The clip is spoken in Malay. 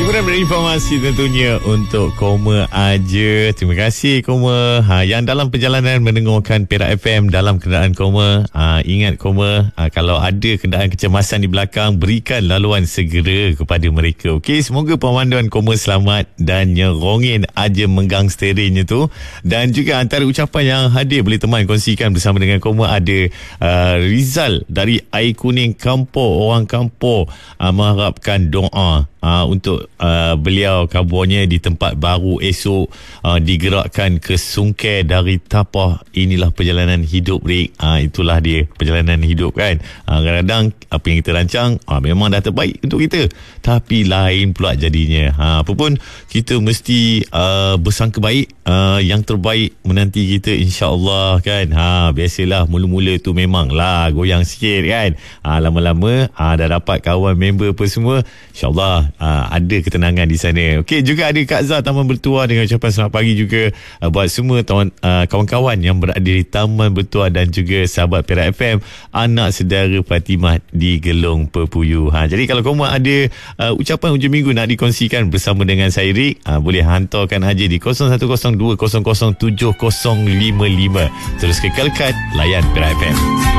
Hiburan berinformasi tentunya untuk Koma aja. Terima kasih Koma. Yang dalam perjalanan mendengarkan Perak FM dalam kenderaan Koma, ingat Koma, kalau ada kenderaan kecemasan di belakang, berikan laluan segera kepada mereka. Okey, semoga pemanduan Koma selamat dan nyerongin aja menggang steeringnya tu. Dan juga antara ucapan yang hadir boleh teman kongsikan bersama dengan Koma ada Rizal dari Air Kuning Kampor, orang Kampor, mengharapkan doa untuk beliau kabarnya di tempat baru esok digerakkan ke Sungkai dari Tapah. Inilah perjalanan hidup, Rik. Itulah dia perjalanan hidup kan. Kadang-kadang apa yang kita rancang memang dah terbaik untuk kita, tapi lain pula jadinya. Apa pun kita mesti bersangka baik, yang terbaik menanti kita insya-Allah kan. Biasalah mula-mula tu memanglah goyang sikit kan. Lama-lama dah dapat kawan member apa semua, insya-Allah ada ketenangan di sana. Okey, juga ada Kak Zah Taman Bertuah dengan ucapan selamat pagi juga buat semua kawan-kawan yang berada di Taman Bertuah dan juga sahabat Perak FM, anak saudara Fatimah di Gelong Perpuyu. Jadi kalau kamu ada ucapan hujung minggu nak dikongsikan bersama dengan saya Rik, boleh hantarkan aja di 0102007055. Terus kekalkan layan Perak FM.